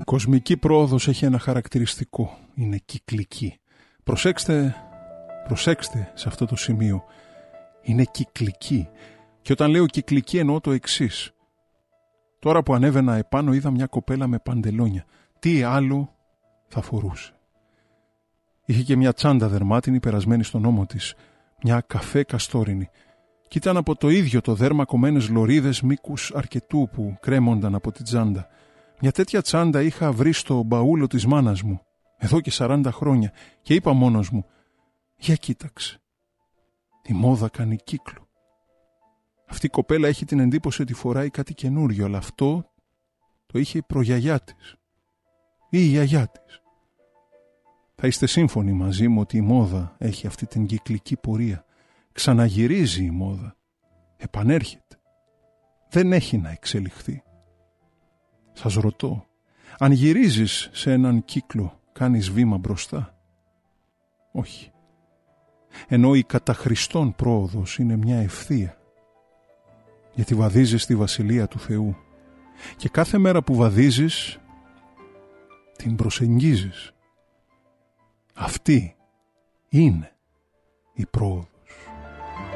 κοσμική πρόοδος έχει ένα χαρακτηριστικό. Είναι κυκλική. Προσέξτε σε αυτό το σημείο. Είναι κυκλική. Και όταν λέω κυκλική εννοώ το εξής. Τώρα που ανέβαινα επάνω είδα μια κοπέλα με παντελόνια. Τι άλλο θα φορούσε? Είχε και μια τσάντα δερμάτινη περασμένη στον ώμο της. Μια καφέ καστόρινη. Κι ήταν από το ίδιο το δέρμα κομμένες λωρίδες μήκους αρκετού που κρέμονταν από την τσάντα. Μια τέτοια τσάντα είχα βρει στο μπαούλο της μάνας μου, εδώ και 40 χρόνια, και είπα μόνος μου, για κοίταξε, η μόδα κάνει κύκλο. Αυτή η κοπέλα έχει την εντύπωση ότι φοράει κάτι καινούριο, αλλά αυτό το είχε η προγιαγιά της ή η γιαγιά της. Θα είστε σύμφωνοι μαζί μου ότι η μόδα έχει αυτή την κυκλική πορεία. Ξαναγυρίζει η μόδα, επανέρχεται, δεν έχει να εξελιχθεί. Σας ρωτώ, αν γυρίζεις σε έναν κύκλο, κάνεις βήμα μπροστά? Όχι. Ενώ η κατά Χριστόν πρόοδος είναι μια ευθεία. Γιατί βαδίζεις στη Βασιλεία του Θεού. Και κάθε μέρα που βαδίζεις, την προσεγγίζεις. Αυτή είναι η πρόοδος.